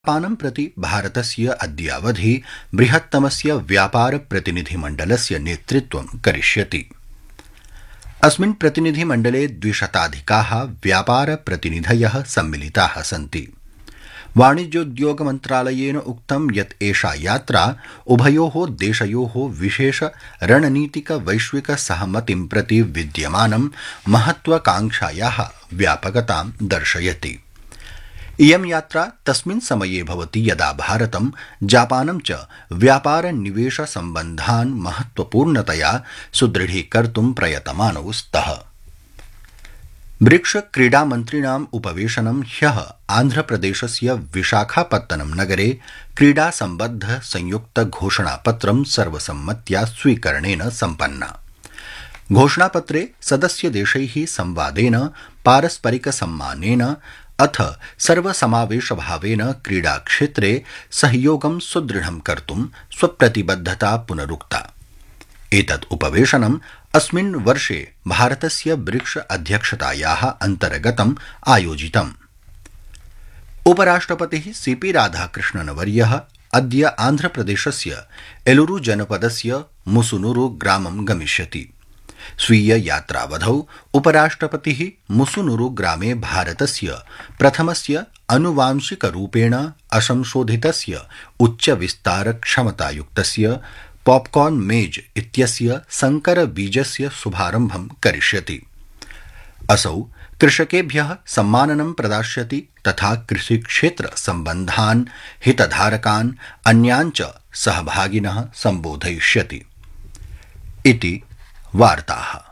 जापानं प्रति भारतस्य अद्यावधि बृहत्तमस्य व्यापार प्रतिनिधिमण्डलस्य नेतृत्वं करिष्यति। अस्मिन् प्रतिनिधिमण्डले 200 व्यापार प्रतिनिधयः सम्मिलिताः सन्ति। वाणिज्योद्योग मन्त्रालयेन उक्तं यत् एषा यात्रा उभयोः देशयोः विशेष रणनीतिक वैश्विक सहमतिं प्रति विद्यमानं महत्वाकांक्षायाः व्यापकतां दर्शयति। इयं यात्रा तस्मिन् समये भवति यदा भारतं जापानं च व्यापार निवेश सम्बन्धान् महत्वपूर्णतया सुदृढीकर्तुं प्रयतमानौ स्तः। ब्रिक्स क्रीडामन्त्रिणाम् उपवेशनं ह्यः आन्ध्रप्रदेशस्य विशाखापत्तनं नगरे क्रीडा सम्बद्ध संयुक्त घोषणापत्रं सर्वसम्मत्या स्वीकरणेन सम्पन्ना। घोषणापत्रे सदस्यदेशैः संवादेन पारस्परिक सम्मानेन अथ सर्वसमावेशभावेन क्रीडाक्षेत्रे सहयोगं सुदृढं कर्तुं स्वप्रतिबद्धता पुनरुक्ता। एतत् उपवेशनम् अस्मिन् वर्षे भारतस्य ब्रिक्स अध्यक्षतायाः अन्तर्गतम् आयोजितम्। उपराष्ट्रपतिः सीपी राधाकृष्णनवर्यः अद्य आन्ध्रप्रदेशस्य एलुरु जनपदस्य मुसुनुरु ग्रामं गमिष्यति। स्वीय यात्रावधौ उपराष्ट्रपतिः मुसुनुरु ग्रामे भारतस्य प्रथमस्य आनुवांशिकरूपेण असंशोधितस्य उच्चविस्तार क्षमतायुक्तस्य पॉपकॉर्न मेज इत्यस्य संकरबीजस्य शुभारम्भं करिष्यति। असौ कृषकेभ्यः सम्माननं प्रदास्यति तथा कृषिक्षेत्र सम्बन्धान् हितधारकान् अन्यान् च सहभागिनः सम्बोधयिष्यति। इति वार्ताः।